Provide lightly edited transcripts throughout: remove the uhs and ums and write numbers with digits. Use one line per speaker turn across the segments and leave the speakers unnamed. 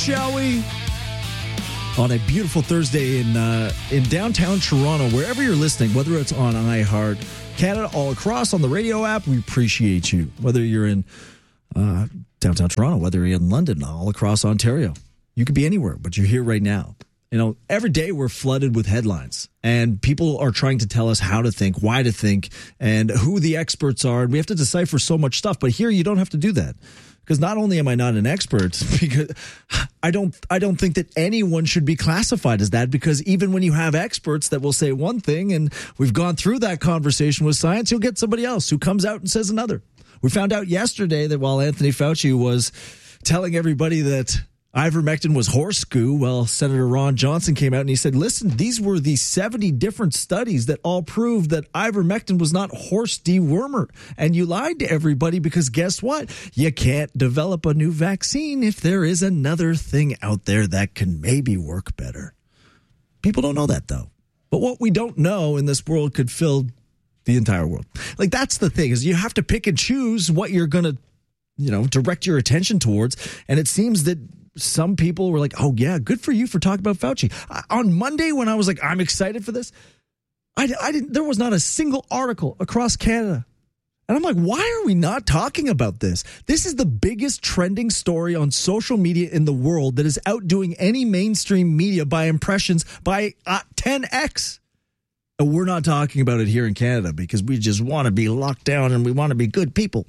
Shall we? On a beautiful Thursday in downtown Toronto, wherever you're listening, whether it's on iHeart Canada, all across on the radio app, we appreciate you. Whether you're in downtown Toronto, whether you're in London, all across Ontario, you could be anywhere, but you're here right now. You know, every day we're flooded with headlines, and people are trying to tell us how to think, why to think, and who the experts are. And we have to decipher so much stuff. But here, you don't have to do that. Because not only am I not an expert, because I don't think that anyone should be classified as that, because even when you have experts that will say one thing, and we've gone through that conversation with science, you'll get somebody else who comes out and says another. We found out yesterday that while Anthony Fauci was telling everybody that ivermectin was horse goo, well, Senator Ron Johnson came out and he said, listen, these were the 70 different studies that all proved that ivermectin was not horse dewormer. And you lied to everybody because guess what? You can't develop a new vaccine if there is another thing out there that can maybe work better. People don't know that, though. But what we don't know in this world could fill the entire world. Like, that's the thing, is you have to pick and choose what you're going to, direct your attention towards. And it seems that some people were like, oh, yeah, good for you for talking about Fauci. On Monday, when I was like, I'm excited for this, there was not a single article across Canada. And I'm like, why are we not talking about this? This is the biggest trending story on social media in the world that is outdoing any mainstream media by impressions by 10x. And we're not talking about it here in Canada because we just want to be locked down and we want to be good people.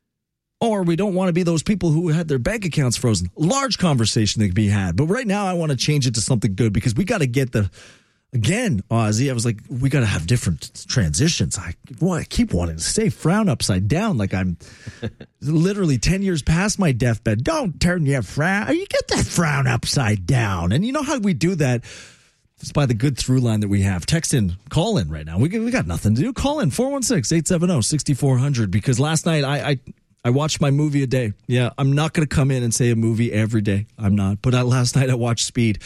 Or we don't want to be those people who had their bank accounts frozen. Large conversation that could be had. But right now I want to change it to something good because we got to get again, Ozzy, I was like, we got to have different transitions. I keep wanting to say frown upside down like I'm literally 10 years past my deathbed. Don't turn your frown. You get that frown upside down. And you know how we do that? It's by the good through line that we have. Text in, call in right now. We got nothing to do. Call in 416-870-6400 because last night I watched my movie a day. Yeah, I'm not going to come in and say a movie every day. I'm not. But last night I watched Speed.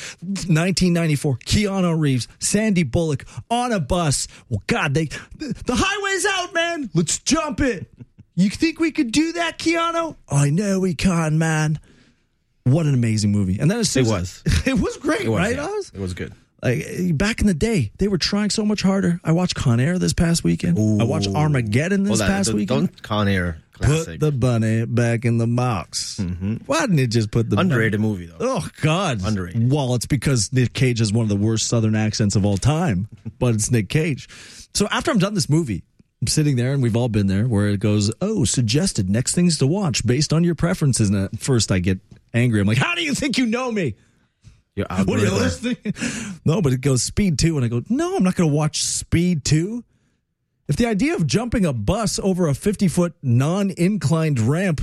1994, Keanu Reeves, Sandy Bullock on a bus. Well, God, the highway's out, man. Let's jump it. You think we could do that, Keanu? I know we can, man. What an amazing movie. And then it was great, right, Oz?
It was good.
Like, back in the day, they were trying so much harder. I watched Con Air this past weekend.
Ooh.
I watched Armageddon this past weekend.
Don't Con Air classic.
Put the bunny back in the box.
Mm-hmm.
Why didn't it just put the
underrated movie though?
Oh God,
underrated.
Well, it's because Nick Cage has one of the worst Southern accents of all time, but it's Nick Cage. So after I'm done this movie, I'm sitting there, and we've all been there, where it goes, "Oh, suggested next things to watch based on your preferences." And at first, I get angry. I'm like, "How do you think you know me?" What are you listening? No, but it goes Speed 2, and I go, no, I'm not going to watch Speed 2. If the idea of jumping a bus over a 50-foot non-inclined ramp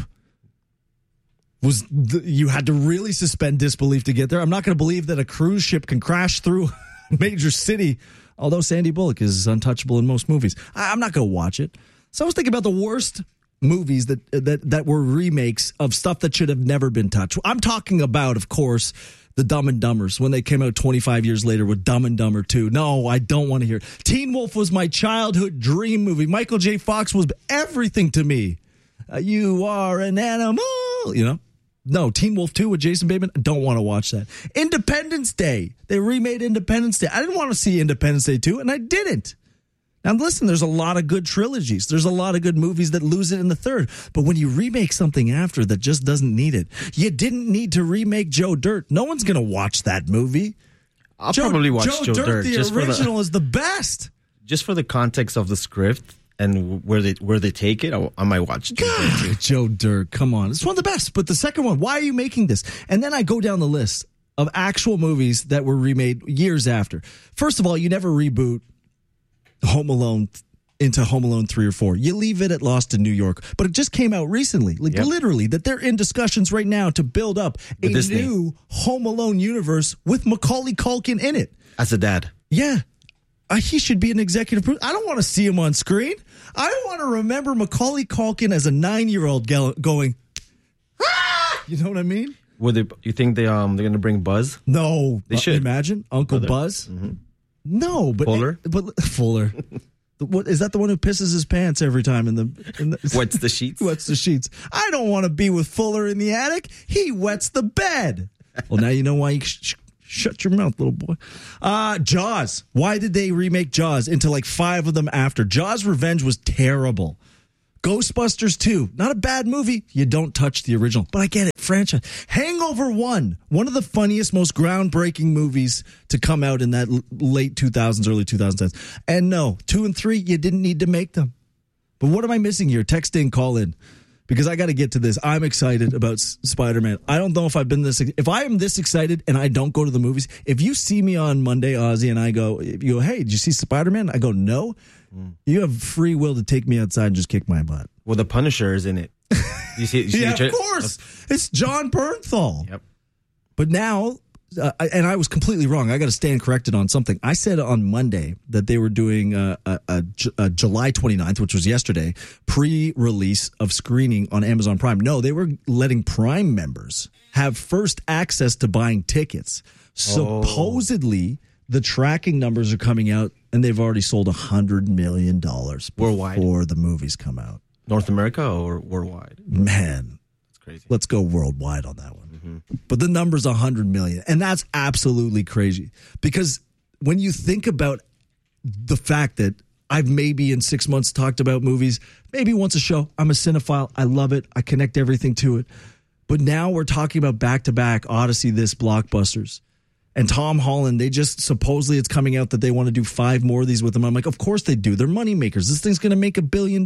was you had to really suspend disbelief to get there, I'm not going to believe that a cruise ship can crash through a major city, although Sandy Bullock is untouchable in most movies. I'm not going to watch it. So I was thinking about the worst movies that were remakes of stuff that should have never been touched. I'm talking about, of course, the Dumb and Dumbers, when they came out 25 years later with Dumb and Dumber 2. No, I don't want to hear it. Teen Wolf was my childhood dream movie. Michael J. Fox was everything to me. You are an animal, No, Teen Wolf 2 with Jason Bateman, I don't want to watch that. Independence Day. They remade Independence Day. I didn't want to see Independence Day 2, and I didn't. Now, listen, there's a lot of good trilogies. There's a lot of good movies that lose it in the third. But when you remake something after that just doesn't need it, you didn't need to remake Joe Dirt. No one's going to watch that movie.
I'll probably watch Joe Dirt.
The original is the best.
Just for the context of the script and where they take it, I might watch
Joe Dirt. Come on. It's one of the best. But the second one, why are you making this? And then I go down the list of actual movies that were remade years after. First of all, you never reboot Home Alone into Home Alone 3 or 4. You leave it at Lost in New York. But it just came out recently, literally, that they're in discussions right now to build up a new Home Alone universe with Macaulay Culkin in it.
As a dad.
Yeah. He should be an executive producer. I don't want to see him on screen. I want to remember Macaulay Culkin as a 9-year-old going, ah! You know what I mean?
You think they're going to bring Buzz?
No.
They should.
Imagine Uncle Buzz.
Mm-hmm.
No, but Fuller. What is that? The one who pisses his pants every time in the
wets the sheets.
Wets the sheets. I don't want to be with Fuller in the attic. He wets the bed. Well, now you know why you shut your mouth, little boy. Jaws. Why did they remake Jaws into like 5 of them after? Jaws Revenge was terrible. Ghostbusters 2, not a bad movie. You don't touch the original, but I get it. Franchise. Hangover 1, one of the funniest, most groundbreaking movies to come out in that late 2000s, early 2010s. And no, 2 and 3, you didn't need to make them. But what am I missing here? Text in, call in. Because I got to get to this. I'm excited about Spider-Man. I don't know if I've been if I am this excited and I don't go to the movies, if you see me on Monday, Ozzy, and you go, hey, did you see Spider-Man? I go, no. You have free will to take me outside and just kick my butt.
Well, the Punisher is in it. You see
yeah, of course. It's John Bernthal.
Yep.
But now, and I was completely wrong. I got to stand corrected on something. I said on Monday that they were doing a July 29th, which was yesterday, pre-release of screening on Amazon Prime. No, they were letting Prime members have first access to buying tickets. Supposedly, the tracking numbers are coming out, and they've already sold $100 million
worldwide
before the movies come out.
North America or worldwide?
Man,
that's crazy.
Let's go worldwide on that one. But the number's 100 million, and that's absolutely crazy. Because when you think about the fact that I've maybe in 6 months talked about movies, maybe once a show, I'm a cinephile, I love it, I connect everything to it. But now we're talking about back-to-back Odyssey, this blockbusters. And Tom Holland, they just supposedly it's coming out that they want to do 5 more of these with him. I'm like, of course they do. They're money makers. This thing's going to make $1 billion.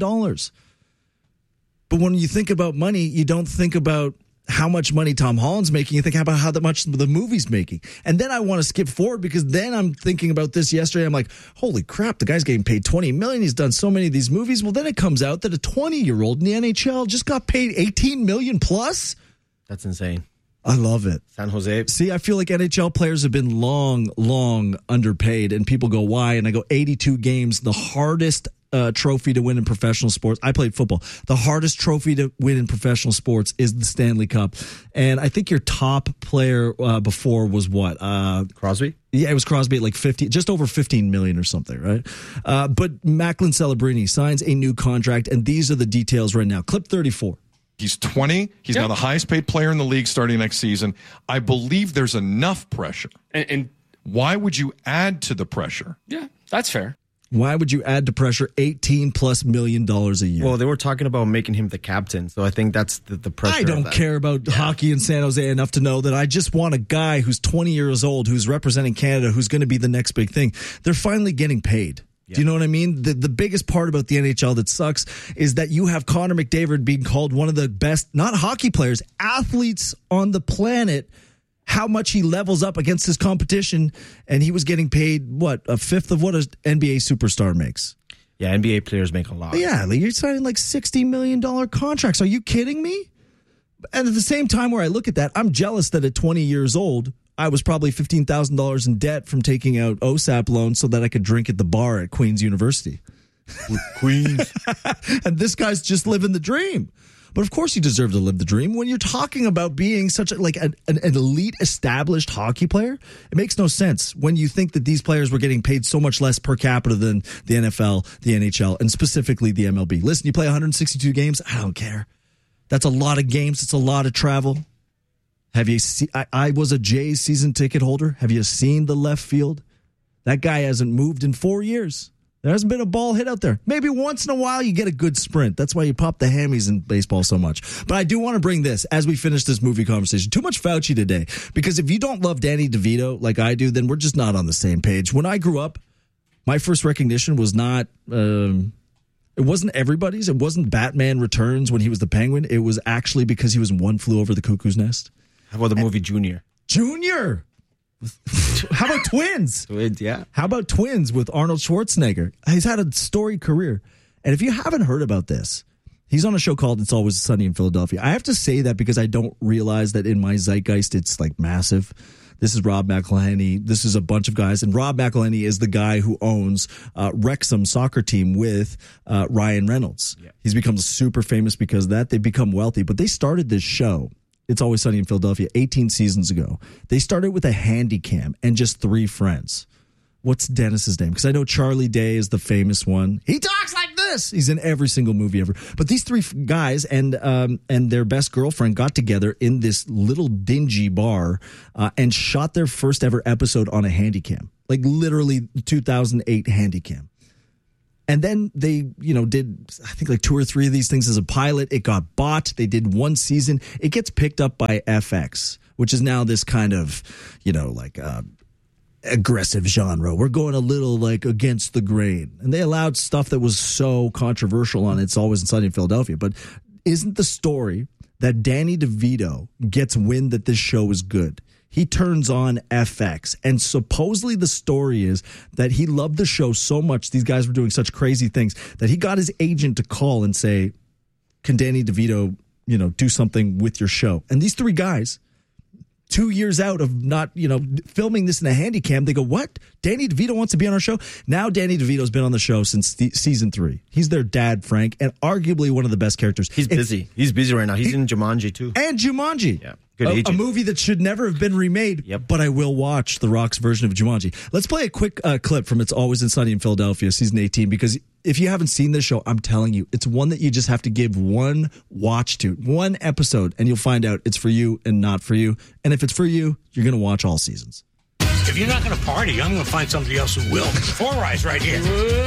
But when you think about money, you don't think about how much money Tom Holland's making. You think about how much the movie's making. And then I want to skip forward because then I'm thinking about this yesterday. I'm like, holy crap, the guy's getting paid $20 million. He's done so many of these movies. Well, then it comes out that a 20-year-old in the NHL just got paid $18 million plus.
That's insane.
I love it.
San Jose.
See, I feel like NHL players have been long underpaid, and people go, why? And I go, 82 games, the hardest trophy to win in professional sports. I played football. The hardest trophy to win in professional sports is the Stanley Cup. And I think your top player before was what?
Crosby?
Yeah, it was Crosby at like 50, just over 15 million or something, right? But Macklin Celebrini signs a new contract, and these are the details right now. Clip 34.
He's 20. He's now the highest paid player in the league starting next season. I believe there's enough pressure.
And
why would you add to the pressure?
Yeah, that's fair.
Why would you add to pressure $18+ million a year?
Well, they were talking about making him the captain, so I think that's the pressure.
I don't care about hockey in San Jose enough to know that I just want a guy who's 20 years old, who's representing Canada, who's going to be the next big thing. They're finally getting paid. Do you know what I mean? The biggest part about the NHL that sucks is that you have Connor McDavid being called one of the best, not hockey players, athletes on the planet, how much he levels up against his competition, and he was getting paid, what, a fifth of what an NBA superstar makes.
Yeah, NBA players make a lot.
Yeah, you're signing like $60 million contracts. Are you kidding me? And at the same time where I look at that, I'm jealous that at 20 years old, I was probably $15,000 in debt from taking out OSAP loans so that I could drink at the bar at Queen's University.
Queens.
And this guy's just living the dream. But of course you deserve to live the dream. When you're talking about being such an elite established hockey player, it makes no sense when you think that these players were getting paid so much less per capita than the NFL, the NHL, and specifically the MLB. Listen, you play 162 games, I don't care. That's a lot of games. It's a lot of travel. Have you seen? I was a Jays season ticket holder. Have you seen the left field? That guy hasn't moved in 4 years. There hasn't been a ball hit out there. Maybe once in a while you get a good sprint. That's why you pop the hammies in baseball so much. But I do want to bring this as we finish this movie conversation. Too much Fauci today. Because if you don't love Danny DeVito like I do, then we're just not on the same page. When I grew up, my first recognition was not... it wasn't everybody's. It wasn't Batman Returns when he was the Penguin. It was actually because he was in One Flew Over the Cuckoo's Nest.
How about the movie Junior?
Junior! How about Twins?
Twins, yeah.
How about Twins with Arnold Schwarzenegger? He's had a storied career. And if you haven't heard about this, he's on a show called It's Always Sunny in Philadelphia. I have to say that because I don't realize that in my zeitgeist it's like massive. This is Rob McElhenney. This is a bunch of guys. And Rob McElhenney is the guy who owns Wrexham soccer team with Ryan Reynolds. Yeah. He's become super famous because of that. They've become wealthy. But they started this show, It's Always Sunny in Philadelphia, 18 seasons ago. They started with a handy cam and just 3 friends. What's Dennis's name? Because I know Charlie Day is the famous one. He talks like this. this. He's in every single movie ever. But these three guys and their best girlfriend got together in this little dingy bar and shot their first ever episode on a Handycam, like literally 2008 Handycam. And then they, did, I think, like 2 or 3 of these things as a pilot. It got bought. They did 1 season. It gets picked up by FX, which is now this kind of, aggressive genre. We're going a little like against the grain. And they allowed stuff that was so controversial on It's Always Sunny in Philadelphia. But isn't the story that Danny DeVito gets wind that this show is good? He turns on FX, and supposedly the story is that he loved the show so much, these guys were doing such crazy things, that he got his agent to call and say, can Danny DeVito, do something with your show? And these 3 guys, 2 years out of not, filming this in a Handycam, they go, what? Danny DeVito wants to be on our show? Now Danny DeVito's been on the show since season 3. He's their dad, Frank, and arguably one of the best characters.
He's busy. He's busy right now. He's in Jumanji, too.
And Jumanji.
Yeah. Good agent.
A movie that should never have been remade, but I will watch The Rock's version of Jumanji. Let's play a quick clip from It's Always Sunny in Philadelphia, season 18, because if you haven't seen this show, I'm telling you, it's one that you just have to give one watch to, 1 episode, and you'll find out it's for you and not for you. And if it's for you, you're going to watch all seasons.
If you're not going to party, I'm going to find somebody else who will. 4 Eyes right here.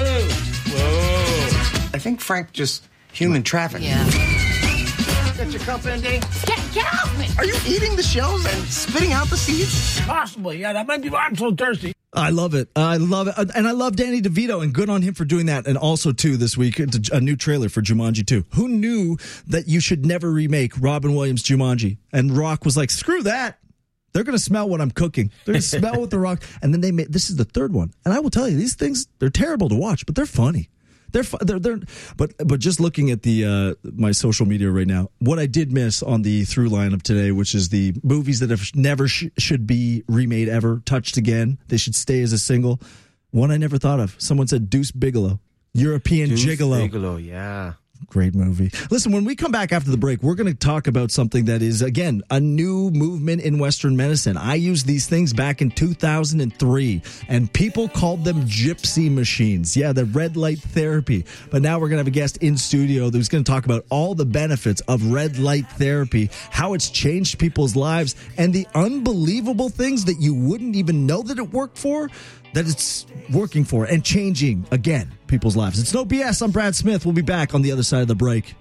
Whoa. I think Frank just human trafficked.
Yeah. Get your cup in, Dave.
Get off me! Are you eating the shells and spitting out the seeds?
Possibly, yeah. That might be why I'm so thirsty.
I love it. I love it. And I love Danny DeVito, and good on him for doing that. And also, too, this week, a new trailer for Jumanji 2. Who knew that you should never remake Robin Williams' Jumanji? And Rock was like, screw that. They're going to smell what I'm cooking. They're going to smell what The Rock. And then they made, this is the 3rd one. And I will tell you, these things, they're terrible to watch, but they're funny. But just looking at the my social media right now, what I did miss on the through line of today, which is the movies that have never should be remade ever, touched again. They should stay as a single. One I never thought of. Someone said Deuce Bigalow, European Gigolo.
Gigolo, yeah.
Great movie. Listen, when we come back after the break, we're going to talk about something that is, again, a new movement in Western medicine. I used these things back in 2003, and people called them gypsy machines. Yeah, the red light therapy. But now we're going to have a guest in studio who's going to talk about all the benefits of red light therapy, how it's changed people's lives, and the unbelievable things that you wouldn't even know that it worked for, that it's working for and changing, again, people's lives. It's No BS. I'm Brad Smith. We'll be back on the other side of the break.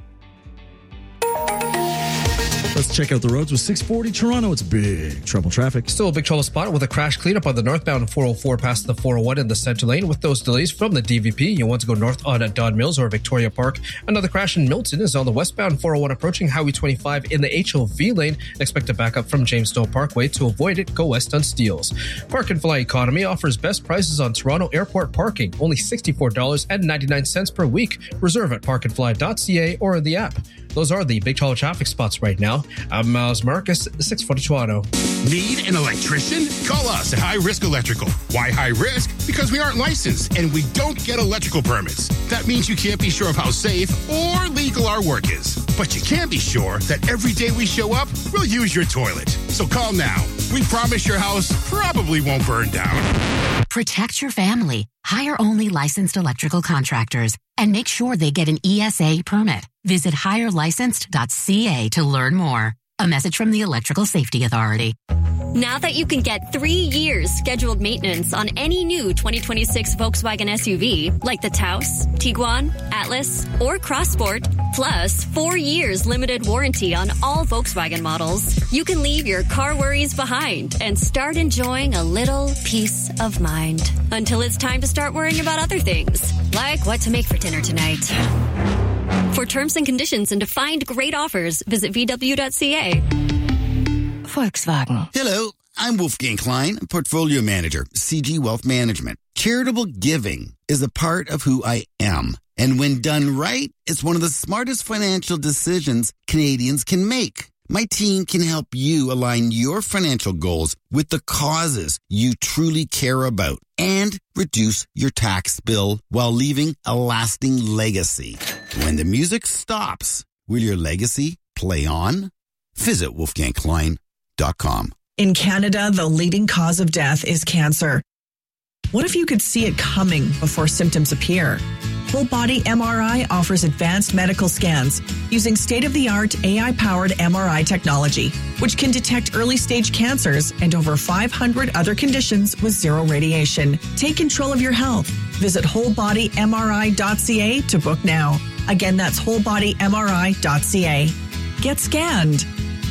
Let's check out the roads with 640 Toronto. It's big trouble traffic.
Still a big trouble spot with a crash cleanup on the northbound 404 past the 401 in the center lane. With those delays from the DVP, you want to go north on Don Mills or Victoria Park. Another crash in Milton is on the westbound 401 approaching Highway 25 in the HOV lane. Expect a backup from Jamestown Parkway. To avoid it, go west on Steeles. Park and Fly Economy offers best prices on Toronto Airport parking. Only $64.99 per week. Reserve at parkandfly.ca or in the app. Those are the big trouble traffic spots right now. I'm Miles Marcus, 640 Toronto.
Need an electrician? Call us at High Risk Electrical. Why high risk? Because we aren't licensed and we don't get electrical permits. That means you can't be sure of how safe or legal our work is. But you can be sure that every day we show up, we'll use your toilet. So call now. We promise your house probably won't burn down.
Protect your family. Hire only licensed electrical contractors and make sure they get an ESA permit. Visit hirelicensed.ca to learn more. A message from the Electrical Safety Authority.
Now that you can get 3 years scheduled maintenance on any new 2026 Volkswagen SUV, like the Taos, Tiguan, Atlas, or Crossport, plus 4 years limited warranty on all Volkswagen models, you can leave your car worries behind and start enjoying a little peace of mind. Until it's time to start worrying about other things, like what to make for dinner tonight. For terms and conditions and to find great offers, visit VW.ca.
Volkswagen.
Hello, I'm Wolfgang Klein, Portfolio Manager, CG Wealth Management. Charitable giving is a part of who I am. And when done right, it's one of the smartest financial decisions Canadians can make. My team can help you align your financial goals with the causes you truly care about and reduce your tax bill while leaving a lasting legacy. When the music stops, will your legacy play on? Visit wolfgangklein.com.
In Canada, the leading cause of death is cancer. What if you could see it coming before symptoms appear? Whole Body MRI offers advanced medical scans using state-of-the-art AI-powered MRI technology, which can detect early-stage cancers and over 500 other conditions with zero radiation. Take control of your health. Visit wholebodymri.ca to book now. Again, that's wholebodymri.ca. Get scanned.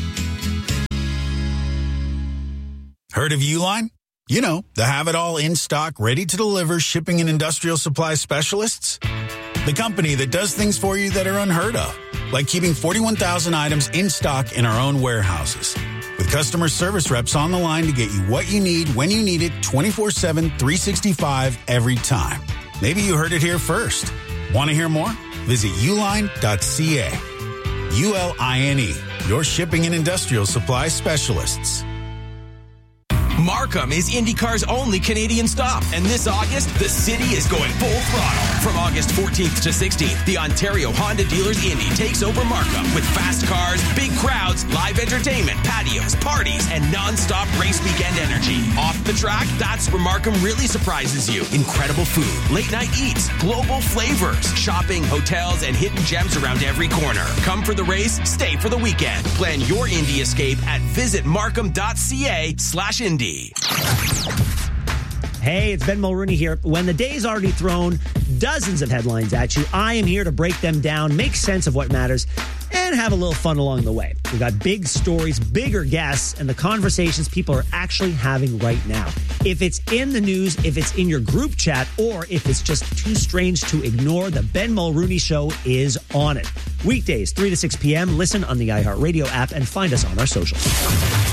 Heard of Uline? You know, the have-it-all in-stock, ready-to-deliver shipping and industrial supply specialists. The company that does things for you that are unheard of, like keeping 41,000 items in stock in our own warehouses. With customer service reps on the line to get you what you need when you need it 24/7, 365 every time. Maybe you heard it here first. Want to hear more? Visit uline.ca. ULINE, your shipping and industrial supply specialists.
Markham is IndyCar's only Canadian stop. And this August, the city is going full throttle. From August 14th to 16th, the Ontario Honda Dealers Indy takes over Markham with fast cars, big crowds, live entertainment, patios, parties, and non-stop race weekend energy. Off the track, that's where Markham really surprises you. Incredible food, late-night eats, global flavors, shopping, hotels, and hidden gems around every corner. Come for the race, stay for the weekend. Plan your Indy escape at visitmarkham.ca/Indy.
Hey, it's Ben Mulrooney here. When the day's already thrown dozens of headlines at you, I am here to break them down, make sense of what matters, and have a little fun along the way. We've got big stories, bigger guests, and the conversations people are actually having right now. If it's in the news, if it's in your group chat, or if it's just too strange to ignore, the Ben Mulrooney Show is on it. Weekdays, 3 to 6 p.m. Listen on the iHeartRadio app and find us on our socials.